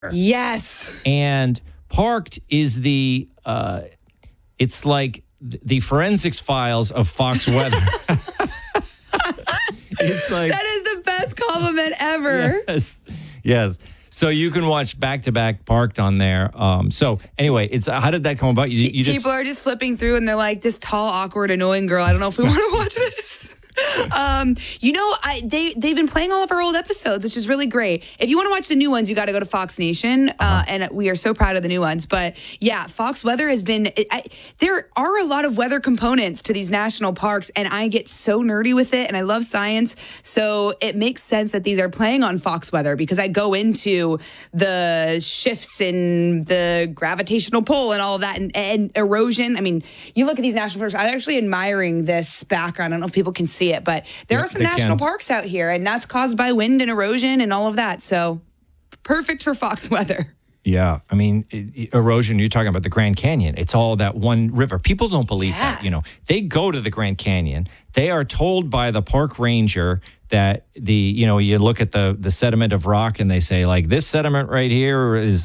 Yes. And Parked is it's like the forensics files of Fox Weather. It's like, that is the best compliment ever. Yes. So you can watch back-to-back Parked on there. So anyway, how did that come about? People are just flipping through and they're like, this tall, awkward, annoying girl. I don't know if we want to watch this. They've been playing all of our old episodes, which is really great. If you want to watch the new ones, you got to go to Fox Nation, and we are so proud of the new ones. But yeah, Fox Weather has been. There are a lot of weather components to these national parks, and I get so nerdy with it, and I love science, so it makes sense that these are playing on Fox Weather because I go into the shifts in the gravitational pull and all of that, and erosion. I mean, you look at these national parks. I'm actually admiring this background. I don't know if people can see it, but there are some national parks out here, and that's caused by wind and erosion and all of that. So perfect for Fox Weather. Yeah. I mean, erosion, you're talking about the Grand Canyon. It's all that one river. People don't believe that, They go to the Grand Canyon. They are told by the park ranger that you look at the sediment of rock and they say, like, this sediment right here is,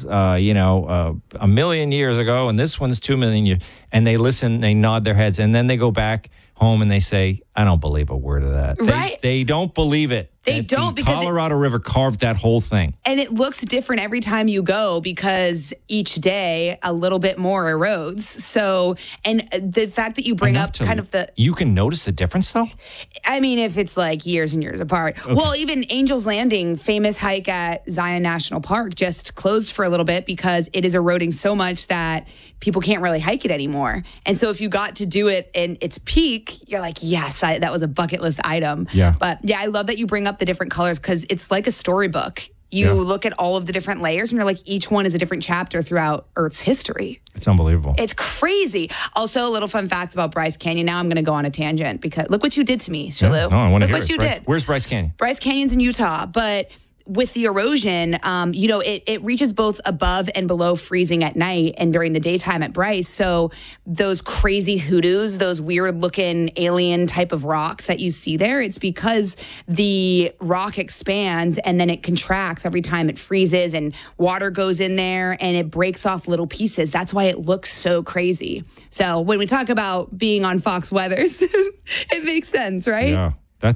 a million years ago, and this one's 2 million years. And they listen, they nod their heads, and then they go back home and they say, I don't believe a word of that. Right. They don't believe it. They don't, because Colorado River carved that whole thing. And it looks different every time you go because each day a little bit more erodes. So, and the fact that you bring up kind of You can notice the difference, though? I mean, if it's like years and years apart. Okay. Well, even Angel's Landing, famous hike at Zion National Park, just closed for a little bit because it is eroding so much that people can't really hike it anymore. And so if you got to do it in its peak, you're like, yes, that was a bucket list item. Yeah. But yeah, I love that you bring up the different colors because it's like a storybook. You look at all of the different layers and you're like, each one is a different chapter throughout Earth's history. It's unbelievable. It's crazy. Also, a little fun facts about Bryce Canyon. Now I'm going to go on a tangent because look what you did to me, Shalou. No, I want to hear what you did. Where's Bryce Canyon? Bryce Canyon's in Utah, but with the erosion, it reaches both above and below freezing at night and during the daytime at Bryce. So those crazy hoodoos, those weird looking alien type of rocks that you see there, it's because the rock expands and then it contracts every time it freezes and water goes in there and it breaks off little pieces. That's why it looks so crazy. So when we talk about being on Fox Weathers, it makes sense, right? Yeah.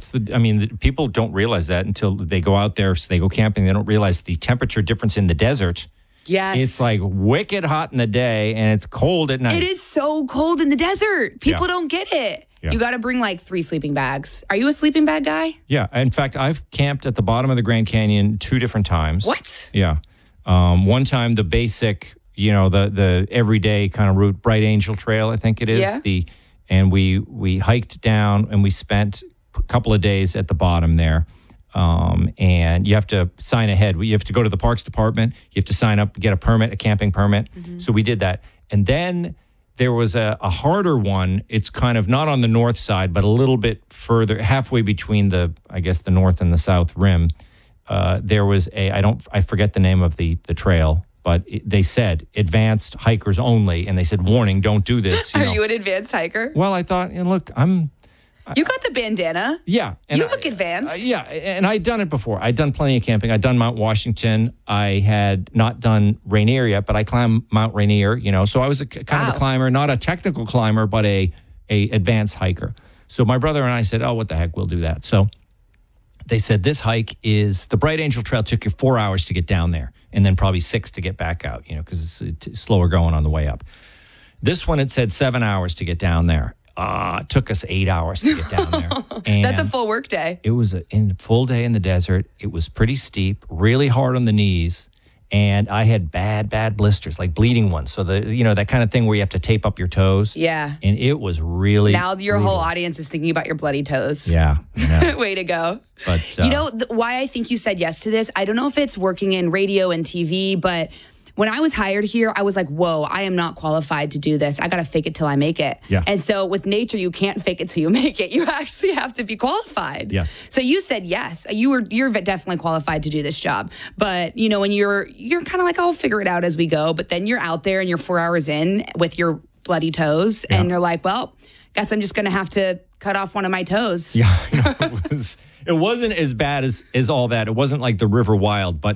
People don't realize that until they go out there, so they go camping. They don't realize the temperature difference in the desert. Yes. It's like wicked hot in the day and it's cold at night. It is so cold in the desert. People don't get it. Yeah. You got to bring like 3 sleeping bags. Are you a sleeping bag guy? Yeah. In fact, I've camped at the bottom of the Grand Canyon 2 different times. What? Yeah. One time, the basic, the everyday kind of route, Bright Angel Trail, I think it is. Yeah. And we hiked down and we spent a couple of days at the bottom there. And you have to sign ahead. You have to go to the Parks Department. You have to sign up, get a camping permit. Mm-hmm. So we did that. And then there was a harder one. It's kind of not on the north side, but a little bit further, halfway between the north and the south rim. There was I forget the name of the trail, but they said advanced hikers only. And they said, warning, don't do this. Are you an advanced hiker? Well, I thought, look, you got the bandana. Yeah. And you look advanced. Yeah. And I'd done it before. I'd done plenty of camping. I'd done Mount Washington. I had not done Rainier yet, but I climbed Mount Rainier, So I was kind of a climber, not a technical climber, but a advanced hiker. So my brother and I said, oh, what the heck, we'll do that. So they said this hike is, the Bright Angel Trail took you 4 hours to get down there and then probably 6 to get back out, because it's slower going on the way up. This one, it said 7 hours to get down there. It took us 8 hours to get down there. And that's a full work day. It was a full day in the desert. It was pretty steep, really hard on the knees. And I had bad blisters, like bleeding ones. So that kind of thing where you have to tape up your toes. Yeah. And it was really Now your whole audience is thinking about your bloody toes. Yeah. Way to go. But why I think you said yes to this, I don't know if it's working in radio and TV, but when I was hired here, I was like, whoa, I am not qualified to do this. I got to fake it till I make it. Yeah. And so with nature, you can't fake it till you make it. You actually have to be qualified. Yes. So you said yes. You're definitely qualified to do this job. But, when you're kind of like, I'll figure it out as we go. But then you're out there and you're 4 hours in with your bloody toes. Yeah. And you're like, well, guess I'm just going to have to cut off one of my toes. Yeah. It wasn't as bad as all that. It wasn't like the River Wild, but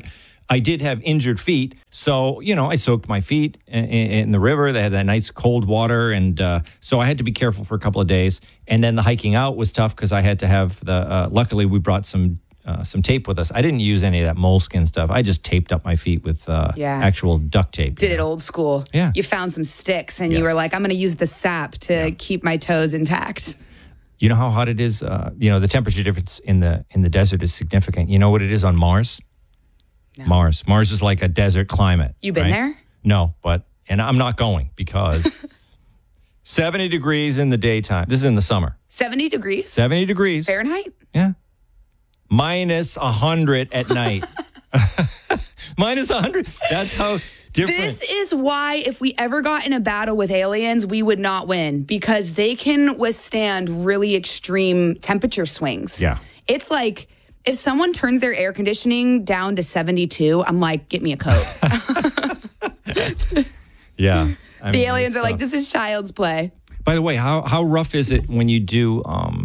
I did have injured feet. So, I soaked my feet in the river. They had that nice cold water. And so I had to be careful for a couple of days. And then the hiking out was tough because I had to have luckily we brought some tape with us. I didn't use any of that moleskin stuff. I just taped up my feet with actual duct tape. Did it old school. Yeah. You found some sticks and you were like, I'm going to use the sap to keep my toes intact. You know how hot it is? The temperature difference in the desert is significant. You know what it is on Mars? No. Mars is like a desert climate. You been there? No, and I'm not going because 70 degrees in the daytime. This is in the summer. 70 degrees? 70 degrees. Fahrenheit? Yeah. Minus 100 at night. Minus 100. That's how different. This is why if we ever got in a battle with aliens, we would not win because they can withstand really extreme temperature swings. Yeah. It's like if someone turns their air conditioning down to 72, I'm like, get me a coat. Yeah. The aliens are like, this is child's play. By the way, how rough is it when you do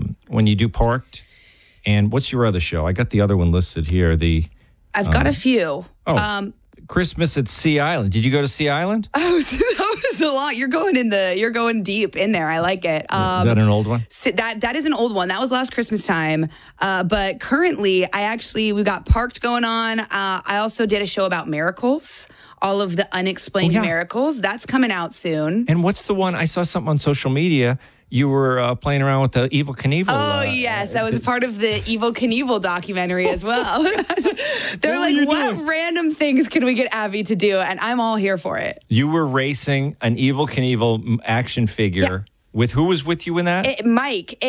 Parked? And what's your other show? I got the other one listed here. I've got a few. Christmas at Sea Island. Did you go to Sea Island? Oh, that was a lot. You're going deep in there. I like it. Is that an old one? That is an old one. That was last Christmas time. But currently, we got Parked going on. I also did a show about miracles, all of the unexplained miracles. That's coming out soon. And what's the one? I saw something on social media. You were playing around with the Evel Knievel. Oh, yes. That was part of the Evel Knievel documentary as well. They're like, what random things can we get Abby to do? And I'm all here for it. You were racing an Evel Knievel action figure. Yeah. With who was with you in that? Mike.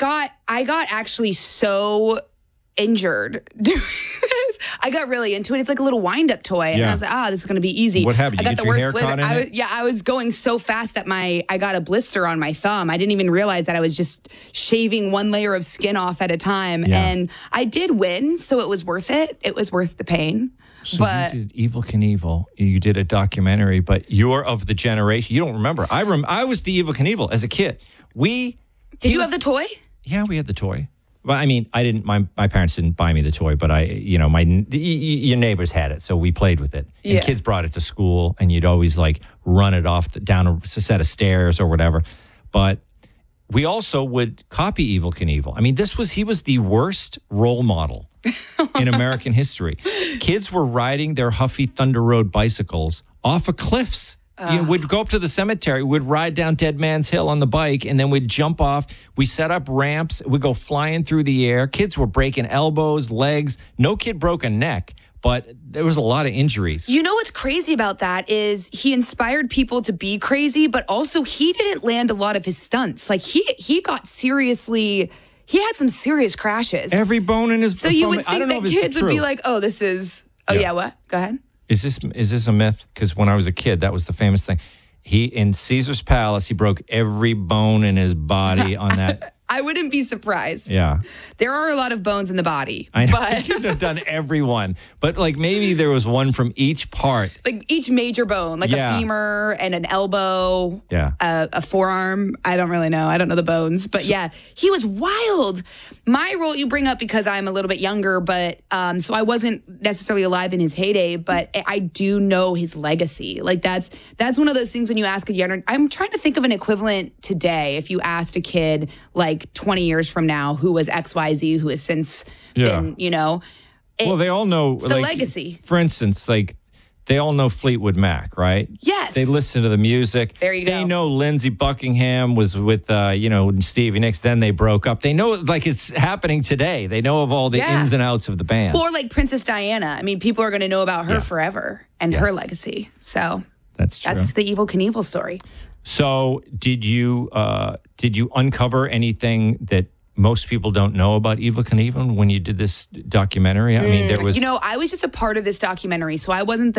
I got actually so injured doing this. I got really into it. It's like a little wind-up toy. And I was like, this is going to be easy. What happened? I got the worst blister. I was going so fast that I got a blister on my thumb. I didn't even realize that I was just shaving one layer of skin off at a time. Yeah. And I did win, so it was worth it. It was worth the pain. So but you did Evel Knievel. You did a documentary, but you're of the generation. You don't remember. I was the Evel Knievel as a kid. Did you have the toy? Yeah, we had the toy. Well, I mean, I didn't. My parents didn't buy me the toy, but your neighbors had it, so we played with it. And kids brought it to school, and you'd always like run it off down a set of stairs or whatever. But we also would copy Evel Knievel. I mean, he was the worst role model in American history. Kids were riding their Huffy Thunder Road bicycles off of cliffs. We'd go up to the cemetery, we'd ride down Dead Man's Hill on the bike, and then we'd jump off. We set up ramps. We'd go flying through the air. Kids were breaking elbows, legs. No kid broke a neck, but there was a lot of injuries. You know what's crazy about that is he inspired people to be crazy, but also he didn't land a lot of his stunts. Like he got seriously... He had some serious crashes. Every bone in his... So you would think that kids would be like, this is... Oh, yeah, what? Go ahead. Is this a myth? Because when I was a kid, that was the famous thing. In Caesar's Palace, he broke every bone in his body on that. I wouldn't be surprised. Yeah. There are a lot of bones in the body. I know. I could have done every one. But like maybe there was one from each part. Like each major bone, like a femur and an elbow, a forearm. I don't really know. I don't know the bones. But he was wild. My role you bring up because I'm a little bit younger, but so I wasn't necessarily alive in his heyday, but I do know his legacy. Like that's one of those things when you ask a younger, I'm trying to think of an equivalent today. If you asked a kid like 20 years from now who was XYZ, who has since been, well, they all know it's the legacy. For instance, like they all know Fleetwood Mac, right? Yes. They listen to the music. There you go. They know Lindsey Buckingham was with, Stevie Nicks. Then they broke up. They know like it's happening today. They know of all the ins and outs of the band. Or like Princess Diana. I mean, people are going to know about her forever and her legacy. So that's true. That's the Evel Knievel story. So did you uncover anything that most people don't know about Evel Knievel when you did this documentary? I mean, there was... I was just a part of this documentary, so I wasn't the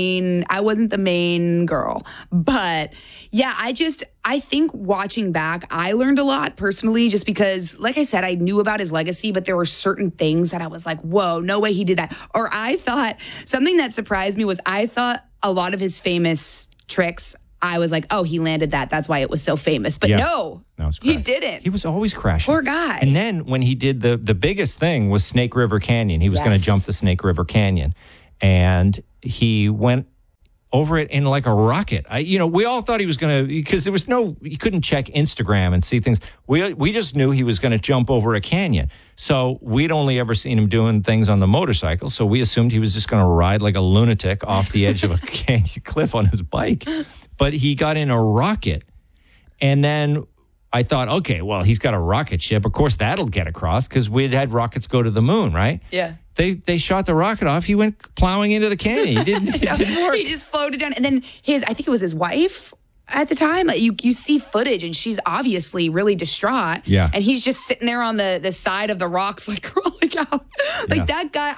main girl. But yeah, I think watching back, I learned a lot personally just because, like I said, I knew about his legacy, but there were certain things that I was like, whoa, no way he did that. Or I thought, something that surprised me was I thought a lot of his famous tricks, I was like, oh, he landed that. That's why it was so famous. But no, he didn't. He was always crashing. Poor guy. And then when he did the biggest thing was Snake River Canyon. He was going to jump the Snake River Canyon. and he went over it in like a rocket. We all thought he was going to, because you couldn't check Instagram and see things. We just knew he was going to jump over a canyon. So we'd only ever seen him doing things on the motorcycle. So we assumed he was just going to ride like a lunatic off the edge of a canyon cliff on his bike. But he got in a rocket. And then I thought, okay, well, he's got a rocket ship. Of course, that'll get across because we'd had rockets go to the moon, right? Yeah. They shot the rocket off. He went plowing into the canyon. It didn't work. He just floated down. And then I think it was his wife at the time. Like you see footage and she's obviously really distraught. Yeah. And he's just sitting there on the side of the rocks, like crawling out. Like that guy,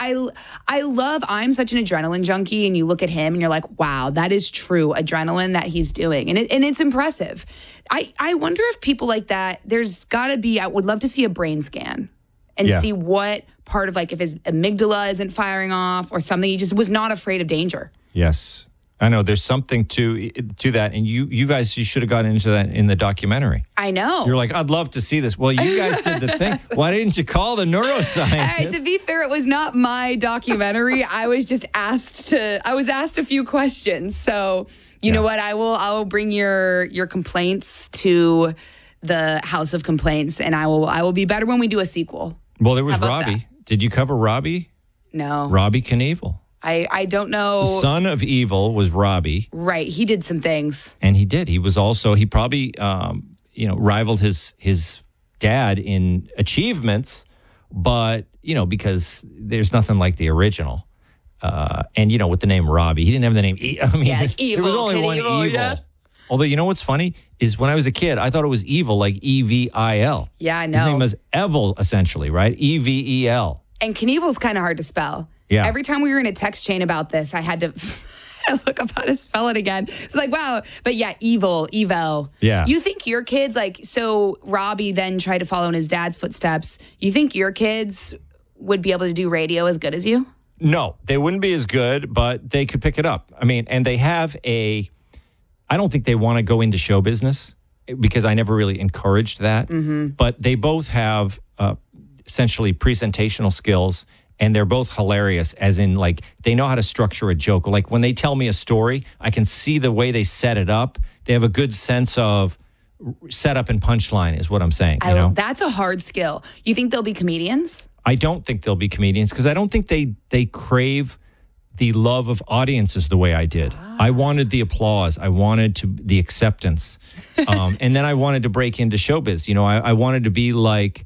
I'm such an adrenaline junkie. And you look at him and you're like, wow, that is true adrenaline that he's doing. And it's impressive. I wonder if people like that, there's got to be, I would love to see a brain scan and see what part of, like, if his amygdala isn't firing off or something. He just was not afraid of danger. Yes. I know there's something to that. And you guys, you should have gotten into that in the documentary. I know. You're like, I'd love to see this. Well, you guys did the thing. Why didn't you call the neuroscientist? All right, to be fair, it was not my documentary. I was just asked a few questions. So you know what? I will bring your complaints to the House of Complaints, and I will be better when we do a sequel. Well, there was Robbie. That? Did you cover Robbie? No. Robbie Knievel. I don't know. The son of evil was Robbie. Right. He did some things. And he did. He was also, he probably, rivaled his dad in achievements, but, because there's nothing like the original. And, with the name Robbie, he didn't have the name. Evil. There was only one evil. Yeah. Although, you know what's funny is when I was a kid, I thought it was evil, like Evil. Yeah, I know. His name was Evil, essentially, right? Evel. And Knievel's kind of hard to spell. Yeah. Every time we were in a text chain about this, I had to look up how to spell it again. It's like, wow. But yeah, Evel. Yeah. You think your kids, so Robbie then tried to follow in his dad's footsteps. You think your kids would be able to do radio as good as you? No, they wouldn't be as good, but they could pick it up. I mean, and they have I don't think they want to go into show business because I never really encouraged that. Mm-hmm. But they both have essentially presentational skills, and they're both hilarious, as in, like, they know how to structure a joke. Like, when they tell me a story, I can see the way they set it up. They have a good sense of setup and punchline, is what I'm saying. That's a hard skill. You think they'll be comedians? I don't think they'll be comedians because I don't think they crave the love of audiences the way I did. I wanted the applause. I wanted the acceptance. And then I wanted to break into showbiz. I wanted to be like,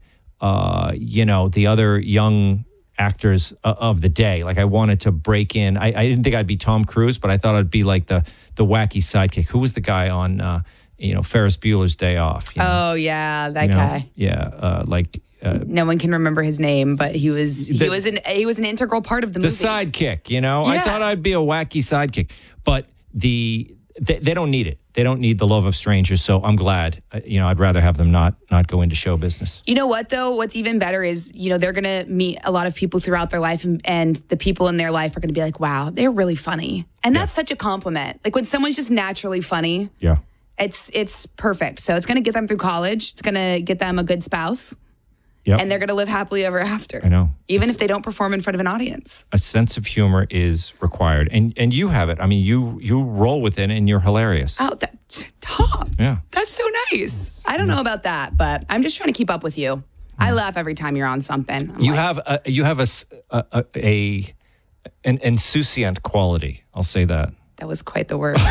the other young actors of the day. Like, I wanted to break in. I didn't think I'd be Tom Cruise, but I thought I'd be like the wacky sidekick. Who was the guy on, Ferris Bueller's Day Off? Oh, yeah, that guy. Yeah, no one can remember his name, but he was an integral part of the movie. The sidekick, I thought I'd be a wacky sidekick, but they don't need it. They don't need the love of strangers. So I'm glad. I'd rather have them not go into show business. You know what, though? What's even better is, they're going to meet a lot of people throughout their life, and the people in their life are going to be like, wow, they're really funny. And that's such a compliment. Like, when someone's just naturally funny, it's perfect. So it's going to get them through college. It's going to get them a good spouse. Yep. And they're going to live happily ever after. I know. Even if they don't perform in front of an audience. A sense of humor is required. And you have it. I mean, you roll with it and you're hilarious. Oh, Tom. Yeah. That's so nice. I don't know about that, but I'm just trying to keep up with you. I laugh every time you're on something. You have an insouciant quality. I'll say that. That was quite the word.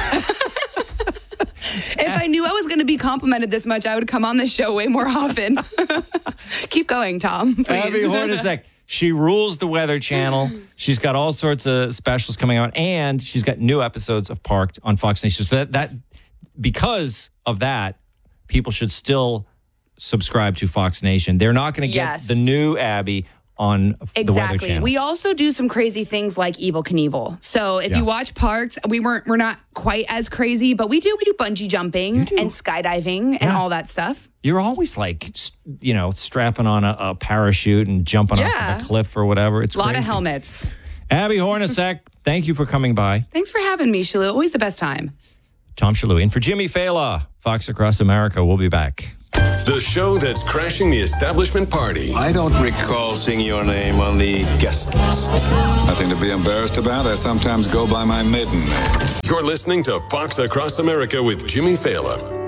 If I knew I was going to be complimented this much, I would come on this show way more often. Keep going, Tom, please. Abby Hornacek. She rules the Weather Channel. She's got all sorts of specials coming out, and she's got new episodes of Parked on Fox Nation. So that because of that, people should still subscribe to Fox Nation. They're not going to get the new Abby on the Weather Channel. We also do some crazy things like Evel Knievel. So if you watch Parks, we're not quite as crazy, but we do bungee jumping and skydiving and all that stuff. You're always like, strapping on a parachute and jumping off of a cliff or whatever. It's a lot crazy. of helmets. Abby Hornacek, thank you for coming by. Thanks for having me, Shalou. Always the best time. Tom Shalhoub in for Jimmy Fela, Fox Across America. We'll be back. The show that's crashing the establishment party. I don't recall seeing your name on the guest list. Nothing to be embarrassed about. I sometimes go by my maiden name. You're listening to Fox Across America with Jimmy Fallon.